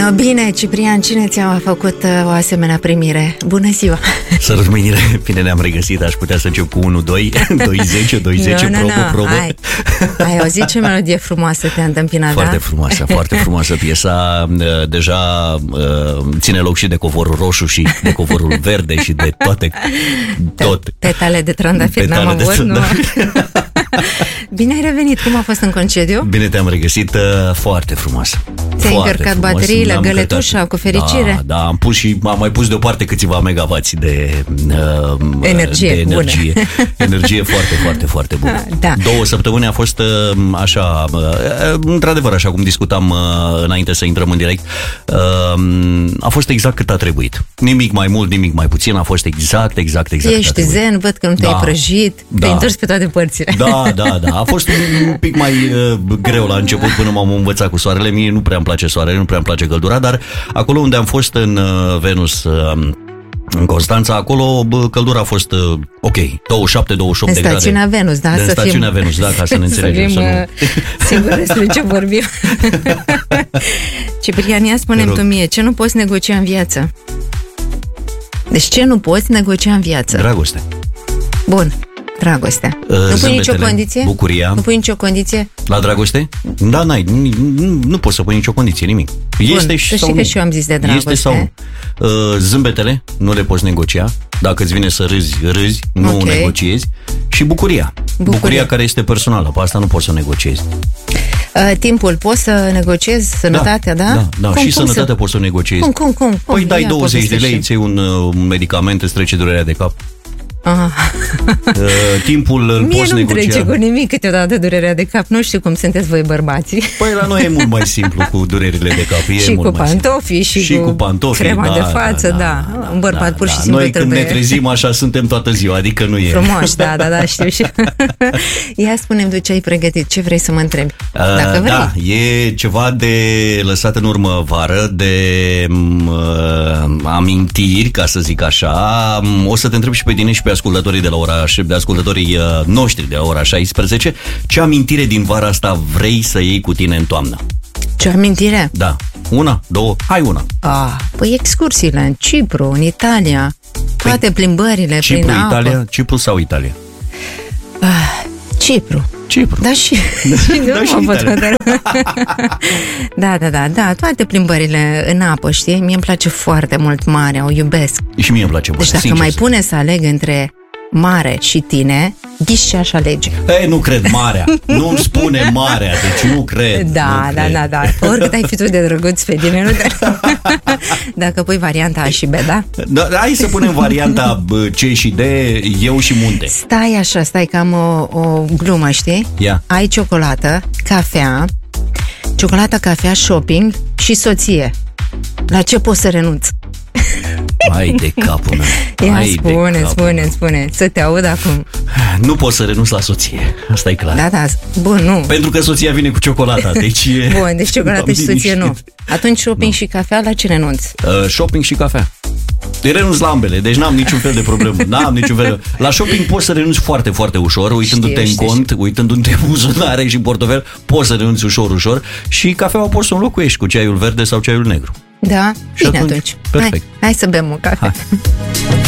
No, bine, Ciprian, cine ți-a făcut o asemenea primire? Bună ziua! Să rămânire, bine ne-am regăsit, aș putea să încep cu 1-2, 2-10, probă. Ai auzit ce melodie frumoasă te-a întâmpinat, foarte da? frumoasă, foarte frumoasă piesa, deja ține loc și de covorul roșu și de covorul verde și de toate, tot. Petale de trandafir n-am avut, nu? Bine ai revenit, cum a fost în concediu? Bine te-am regăsit, foarte frumoasă. Ți-ai încărcat bateriile, găletușa, cu fericire? Da, am mai pus deoparte câțiva megavați de energie bună. Energie foarte, foarte, foarte bună. Da. 2 săptămâni a fost așa, într-adevăr, așa cum discutam înainte să intrăm în direct, a fost exact cât a trebuit. Nimic mai mult, nimic mai puțin, a fost exact Ești zen, văd că nu te-ai prăjit, te-ai întors pe toate părțile. Da, a fost un pic mai greu la început până m-am învățat cu soarele. Mie nu prea îmi place soarele, nu prea îmi place căldura, dar acolo unde am fost în Venus, în Constanța, acolo căldura a fost ok, 27-28 de grade. În stațiunea Venus, da? În stațiunea Venus, da, ca să ne înțelegem. Să fim siguri despre ce vorbim. Ciprian, ia spune-mi tu mie, ce nu poți negocia în viață? Deci ce nu poți negocia în viață? Dragoste. Bun. Dragostea. Nu pui nicio condiție? Bucuria. Nu pui nicio condiție? La dragoste? Da, nu poți să pui nicio condiție, nimic. Bun, este și știi că și eu am zis de dragoste. Este sau zâmbetele, nu le poți negocia. Dacă îți vine să râzi, nu negociezi. Și bucuria. Bucuria care este personală, pe asta nu poți să negociezi. Timpul poți să negociezi, sănătatea, da? Da, și sănătatea poți să negociezi. Cum? Păi dai 20 de lei, îți iei un medicament, îți trece durerea de cap. Timpul îl poți negocia. Mie nu trece cu nimic câteodată durerea de cap. Nu știu cum sunteți voi bărbații. Păi la noi e mult mai simplu cu durerile de cap. Și cu pantofii și cu pantofii, crema de față, da. Un bărbat pur și simplu noi când ne trezim așa suntem toată ziua, adică nu e. Frumos, da, știu. Ia spune-mi tu ce ai pregătit, ce vrei să mă întrebi, dacă vrei. Da, e ceva de lăsat în urmă vară, de amintiri, ca să zic așa. O să te întreb și pe tine și pe ascultătorii ascultătorii noștri de la ora 16, ce amintire din vara asta vrei să iei cu tine în toamnă? Ce amintire? Da. 1, 2, hai una. Păi excursiile în Cipru, în Italia, toate plimbările prin apă. Cipru sau Italia? Cipru. Da, și Italia. Da, toate plimbările în apă, știi? Mie îmi place foarte mult marea, o iubesc. Și mie îmi place mult. Deci dacă mai pune să aleg între mare și tine, ghiși ce aș alege. Nu cred, marea. Nu-mi spune marea, deci nu cred. Da. Oricât ai fi tu de drăguț pe tine, nu te... Dacă pui varianta A și B, da? Hai să punem varianta C și D, eu și munte. Stai că am o glumă, știi? Ai ciocolată, cafea, shopping și soție. La ce poți să renunți? Hai de capul meu. Ia spune, să te aud acum. Nu poți să renunți la soție, asta e clar. Da, bun, nu. Pentru că soția vine cu ciocolata, deci Bun, deci ciocolată și soție nu. Atunci shopping și cafea, la ce renunți? Shopping și cafea. Renunț la ambele, deci n-am niciun fel de problemă. La shopping poți să renunți foarte, foarte ușor, uitându-te în cont, uitându-te în buzunare și în portofel, poți să renunți ușor. Și cafeaua poți să o înlocuiești cu ceaiul verde sau ceaiul negru. Da, bine atunci. Perfect. Hai să bem o cafea.